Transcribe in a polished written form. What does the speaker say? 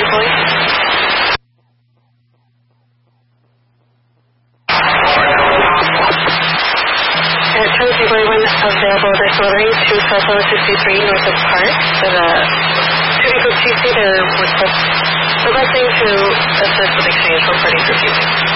Police. At 10:41 available, they're delivering to cell phone 63 north of Park for the City Group TC. They're requesting to assist with exchange for parties refusing.